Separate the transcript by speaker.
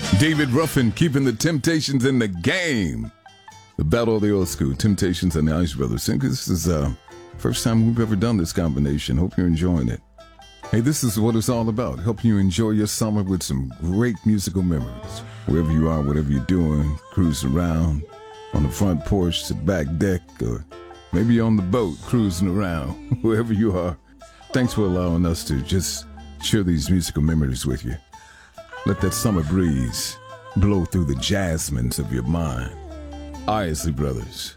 Speaker 1: David Ruffin keeping the Temptations in the game. The Battle of the Old School, Temptations and the Ice Brothers. I think this is first time we've ever done this combination. Hope you're enjoying it. Hey, this is what it's all about, helping you enjoy your summer with some great musical memories. Wherever you are, whatever you're doing, cruising around on the front porch, the back deck, or maybe on the boat cruising around, wherever you are. Thanks for allowing us to just share these musical memories with you. Let that summer breeze blow through the jasmines of your mind. Isley Brothers.